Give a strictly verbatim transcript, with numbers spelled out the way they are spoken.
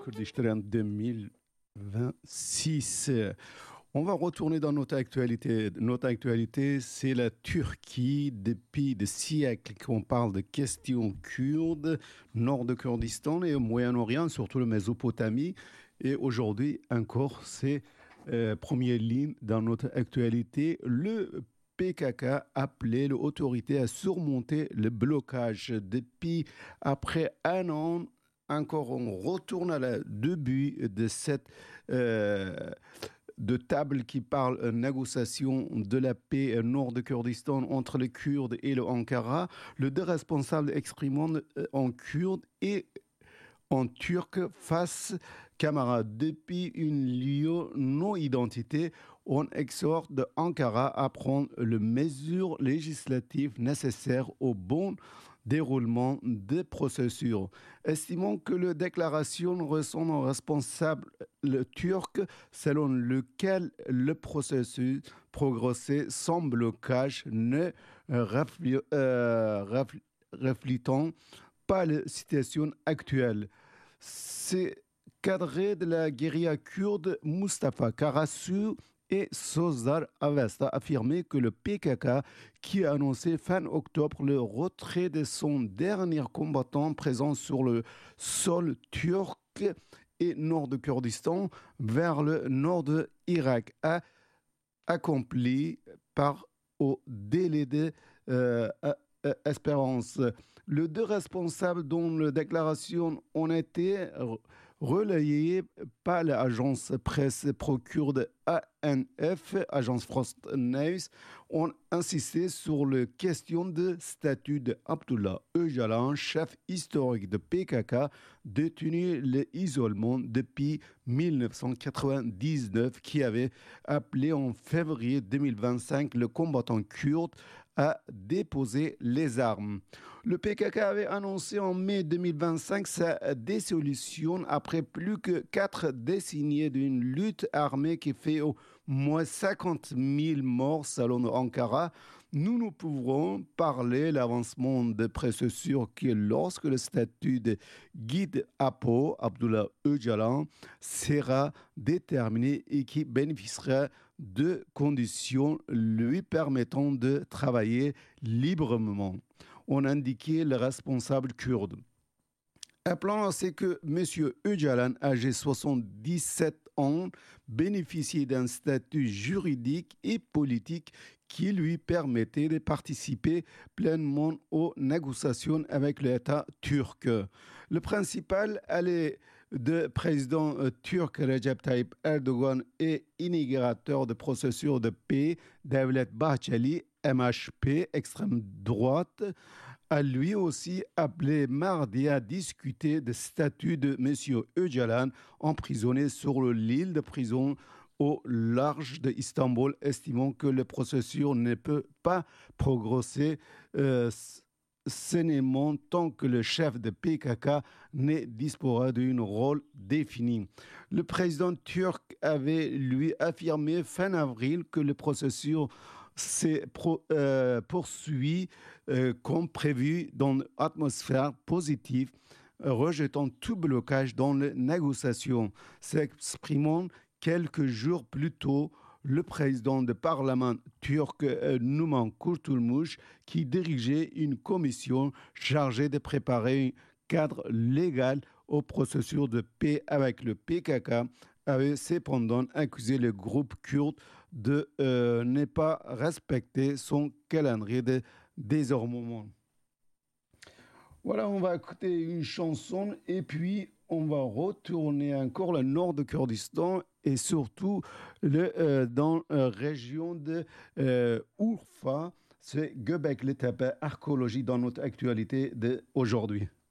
Kurdistan deux mille vingt-six. On va retourner dans notre actualité. Notre actualité, c'est la Turquie. Depuis des siècles qu'on parle de questions kurdes, nord de Kurdistan et au Moyen-Orient, surtout le Mésopotamie. Et aujourd'hui encore, c'est euh, première ligne dans notre actualité. Le P K K appelait l'autorité à surmonter le blocage. Depuis, après un an, encore on retourne à la début de cette euh, de table qui parle euh, négociation de la paix euh, nord de Kurdistan entre les Kurdes et le Ankara. Le deux responsables exprimant euh, en kurde et en turc face camarades. Depuis une lieu non identité, on exhorte de Ankara à prendre les mesures législatives nécessaires au bon déroulement des procédures. Estimant que la déclaration ressemble au responsable le turc selon lequel le processus progressait sans blocage, ne refl- euh, refl- reflétant pas la situation actuelle. C'est cadré de la guérilla kurde Mustafa Karasu et Sozar Avesta a affirmé que le P K K, qui a annoncé fin octobre le retrait de son dernier combattant présent sur le sol turc et nord de Kurdistan vers le nord de l'Irak, a accompli par au délai de euh, euh, espérance. Les deux responsables dont la déclaration ont été relayées par l'agence presse pro-kurde A N F, agence France News, ont insisté sur la question de statut d'Abdullah Öcalan, chef historique de P K K, détenu l'isolement depuis mille neuf cent quatre-vingt-dix-neuf, qui avait appelé en février deux mille vingt-cinq le combattant kurde à déposer les armes. Le P K K avait annoncé en mai deux mille vingt-cinq sa dissolution après plus que quatre décennies d'une lutte armée qui fait au moins cinquante mille morts selon Ankara. Nous ne pouvons parler de l'avancement de processus que lorsque le statut de guide A P O, Abdullah Öcalan, sera déterminé et qui bénéficiera de conditions lui permettant de travailler librement. On indiquait le responsable kurde. Appelons à ce que M. Öcalan, âgé de soixante-dix-sept ans, bénéficiait d'un statut juridique et politique qui lui permettait de participer pleinement aux négociations avec l'État turc. Le principal allait de président euh, turc Recep Tayyip Erdogan et inaugurateur de processus de paix Devlet Bahçeli, M H P, extrême droite, a lui aussi appelé mardi à discuter du statut de M. Öcalan, emprisonné sur l'île de prison au large d'Istanbul, estimant que le processus ne peut pas progresser euh, sainement tant que le chef de P K K ne disposera d'un rôle défini. Le président turc avait lui affirmé fin avril que le processus s'est pro, euh, poursuit euh, comme prévu dans une atmosphère positive, euh, rejetant tout blocage dans les négociations, s'exprimant quelques jours plus tôt. Le président du Parlement turc, euh, Numan Kurtulmuş, qui dirigeait une commission chargée de préparer un cadre légal au processus de paix avec le P K K, avait cependant accusé le groupe kurde de euh, ne pas respecter son calendrier de désarmement. Voilà, on va écouter une chanson et puis on va retourner encore le nord de Kurdistan et surtout le, euh, dans la région de euh, Urfa. C'est Göbekli Tepe, archéologie dans notre actualité d'aujourd'hui.